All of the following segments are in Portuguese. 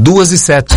2:07.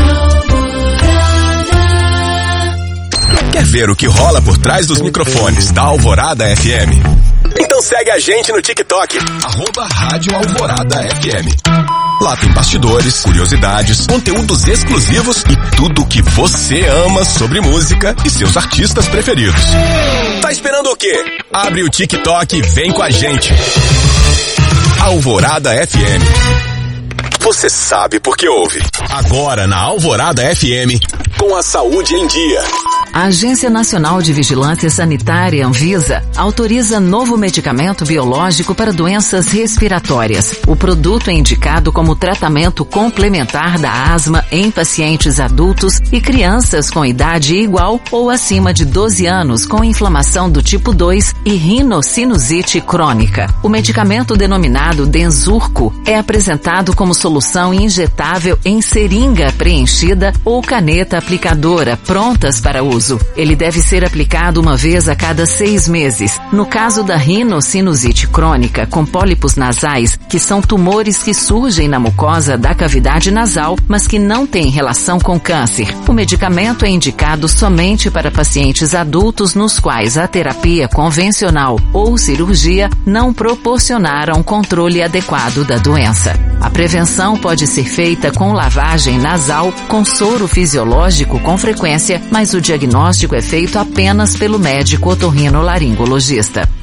Quer ver o que rola por trás dos microfones da Alvorada FM? Então segue a gente no TikTok, @Rádio Alvorada FM. Lá tem bastidores, curiosidades, conteúdos exclusivos e tudo o que você ama sobre música e seus artistas preferidos. Tá esperando o quê? Abre o TikTok e vem com a gente. Alvorada FM. Você sabe por que ouve. Agora na Alvorada FM, com a saúde em dia. A Agência Nacional de Vigilância Sanitária, Anvisa, autoriza novo medicamento biológico para doenças respiratórias. O produto é indicado como tratamento complementar da asma em pacientes adultos e crianças com idade igual ou acima de 12 anos com inflamação do tipo 2 e rinocinusite crônica. O medicamento denominado Denzurco é apresentado como solução injetável em seringa preenchida ou caneta aplicadora prontas para uso. Ele deve ser aplicado uma vez a cada 6 meses. No caso da rinocinusite crônica com pólipos nasais, que são tumores que surgem na mucosa da cavidade nasal, mas que não têm relação com câncer, o medicamento é indicado somente para pacientes adultos nos quais a terapia convencional ou cirurgia não proporcionaram controle adequado da doença. A prevenção pode ser feita com lavagem nasal, com soro fisiológico com frequência, mas o diagnóstico é feito apenas pelo médico otorrinolaringologista.